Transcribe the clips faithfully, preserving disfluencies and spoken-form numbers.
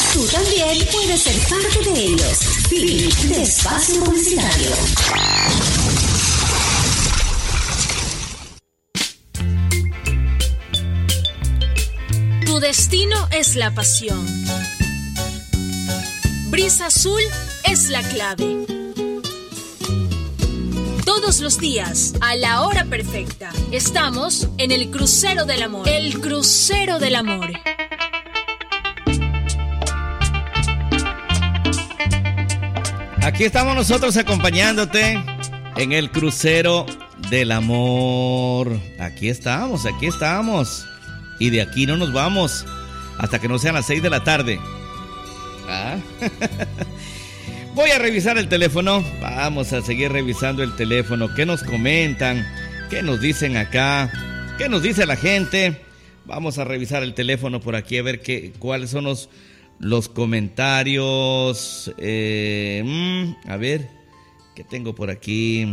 Tú también puedes ser parte de ellos. Fin de espacio publicitario. Tu destino es la pasión. Brisa Azul es la clave. Todos los días, a la hora perfecta, estamos en el Crucero del Amor. El Crucero del Amor. Aquí estamos nosotros acompañándote en el Crucero del Amor. Aquí estamos, aquí estamos. Y de aquí no nos vamos hasta que no sean las seis de la tarde. ¿Ah? Voy a revisar el teléfono. Vamos a seguir revisando el teléfono. ¿Qué nos comentan? ¿Qué nos dicen acá? ¿Qué nos dice la gente? Vamos a revisar el teléfono por aquí a ver qué, cuáles son los, los comentarios. Eh, mm, a ver, ¿qué tengo por aquí?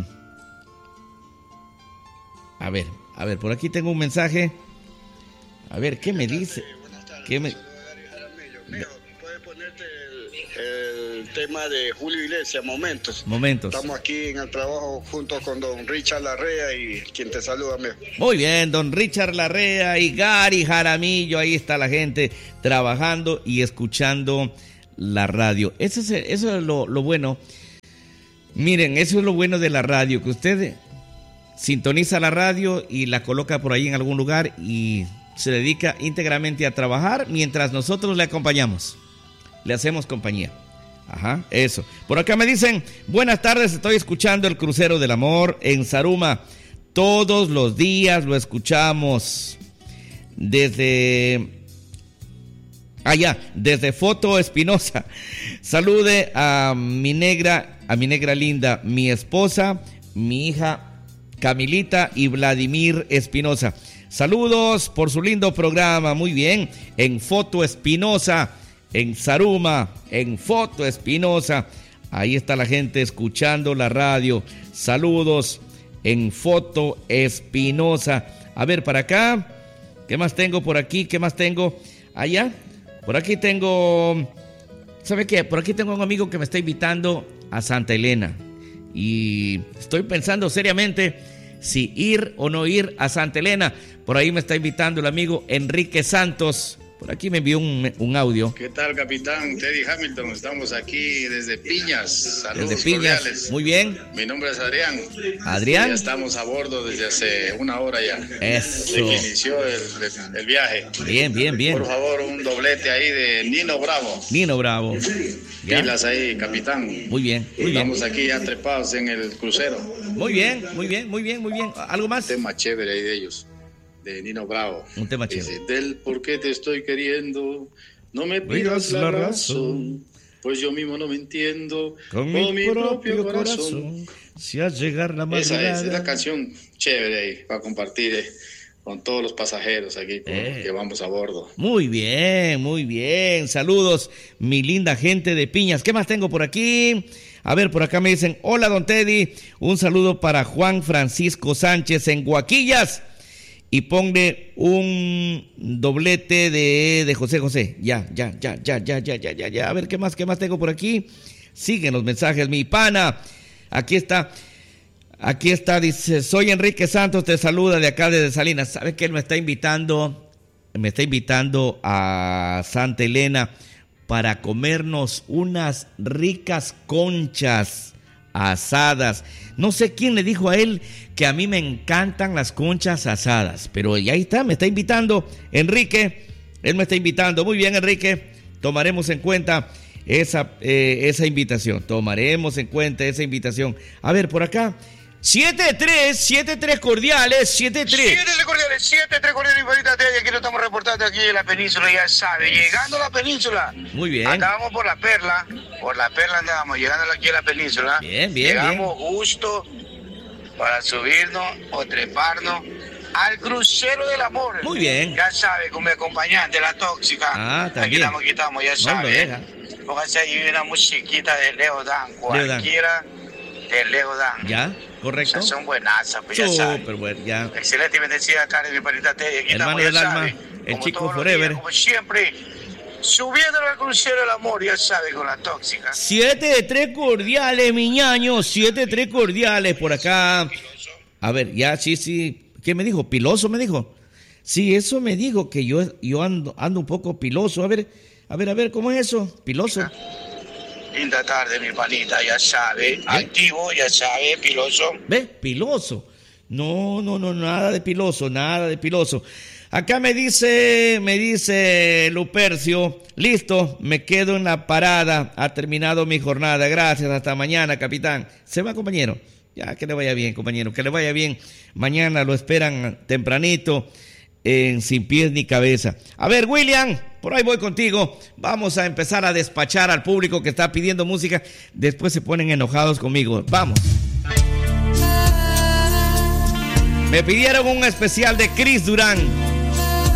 A ver, a ver, por aquí tengo un mensaje. A ver, ¿qué me dice? ¿Qué me... ¿Puedes ponerte el, el tema de Julio Iglesias, Momentos? Momentos. Estamos aquí en el trabajo junto con don Richard Larrea y quien te saluda, amigo. Muy bien, don Richard Larrea y Gary Jaramillo. Ahí está la gente trabajando y escuchando la radio. Eso es, eso es lo, lo bueno. Miren, eso es lo bueno de la radio, que usted sintoniza la radio y la coloca por ahí en algún lugar y se dedica íntegramente a trabajar mientras nosotros le acompañamos, le hacemos compañía. Ajá, eso. Por acá me dicen, buenas tardes, estoy escuchando el Crucero del Amor en Zaruma. Todos los días lo escuchamos. Desde allá, desde Foto Espinosa. Salude a mi negra, a mi negra linda, mi esposa, mi hija Camilita y Vladimir Espinosa. Saludos por su lindo programa. Muy bien, en Foto Espinosa, en Zaruma, en Foto Espinosa. Ahí está la gente escuchando la radio. Saludos en Foto Espinosa. A ver, para acá, ¿qué más tengo por aquí? ¿Qué más tengo allá? Por aquí tengo, ¿sabe qué? Por aquí tengo un amigo que me está invitando a Santa Elena. Y estoy pensando seriamente si ir o no ir a Santa Elena. Por ahí me está invitando el amigo Enrique Santos. Por aquí me envió un, un audio. ¿Qué tal, capitán Teddy Hamilton? Estamos aquí desde Piñas. Saludos desde Piñas. Cordiales. Muy bien. Mi nombre es Adrián. Adrián. Ya estamos a bordo desde hace una hora ya. Eso. Desde que inició el, el viaje. Bien, bien, bien. Por favor, un doblete ahí de Nino Bravo. Nino Bravo. ¿Ya? Pilas ahí, capitán. Muy bien, muy bien. Estamos aquí ya trepados en el crucero. Muy bien, muy bien, muy bien, muy bien. ¿Algo más? Un tema chévere ahí de ellos. De Nino Bravo. Un tema chévere. Dice, del por qué te estoy queriendo, no me pidas la, la razón, razón, pues yo mismo no me entiendo. Con, con mi propio, propio corazón, corazón, si al llegar la madrugada. Esa es, es la canción chévere ahí, para compartir eh, con todos los pasajeros aquí con eh. que vamos a bordo. Muy bien, muy bien. Saludos, mi linda gente de Piñas. ¿Qué más tengo por aquí? A ver, por acá me dicen, hola, don Teddy. Un saludo para Juan Francisco Sánchez en Guaquillas. Y ponle un doblete de, de José José. Ya, ya, ya, ya, ya, ya, ya, ya, ya. A ver, ¿qué más, qué más tengo por aquí? Siguen los mensajes, mi pana. Aquí está, aquí está, dice, soy Enrique Santos, te saluda de acá desde Salinas. ¿Sabe que él me está invitando? Me está invitando a Santa Elena para comernos unas ricas conchas asadas. No sé quién le dijo a él que a mí me encantan las conchas asadas, pero ya ahí está, me está invitando Enrique, él me está invitando. Muy bien, Enrique, tomaremos en cuenta esa, eh, esa invitación, tomaremos en cuenta esa invitación. A ver, por acá, siete tres, siete tres cordiales, siete tres. siete tres cordiales, siete tres cordiales, igualita Teddy, aquí lo estamos reportando aquí en la península, ya sabe, llegando a la península. Muy bien. Acabamos por la Perla, por la Perla andábamos, llegando aquí a la península. Bien, bien, Llegamos bien. justo para subirnos o treparnos al Crucero del Amor. Muy bien. Ya sabe, con mi acompañante, la tóxica. Ah, también. Aquí estamos, aquí estamos, ya No sabe. lo deja. Póngase ahí una musiquita de Leo Dan, cualquiera de Leo Dan. Ya, correcto. O sea, son buenazas, pues ya saben. Súper bueno, ya. Excelente y bendecida tarde, mi panita Teddy. Aquí Hermano estamos, ya del alma, sabe, el como chico todos los forever. días, como siempre, Subiendo al crucero del amor, ya sabe, con la tóxica. Siete de tres cordiales, mi ñaño, siete de tres cordiales por acá. A ver, ya, sí, sí. ¿Qué me dijo? ¿Piloso me dijo? Sí, eso me dijo, que yo, yo ando, ando un poco piloso. A ver, a ver, a ver, ¿cómo es eso? Piloso. Linda tarde, mi panita, ya sabe. ¿Eh? Activo, ya sabe, piloso. ¿Ve? Piloso. No, no, no, nada de piloso, nada de piloso. Acá me dice, me dice Lupercio, listo, me quedo en la parada, ha terminado mi jornada, gracias, hasta mañana, capitán. Se va, compañero, ya, que le vaya bien, compañero, que le vaya bien. Mañana lo esperan tempranito, en Sin Pies ni Cabeza. A ver, William, por ahí voy contigo, vamos a empezar a despachar al público que está pidiendo música, después se ponen enojados conmigo, vamos. Me pidieron un especial de Chris Durán.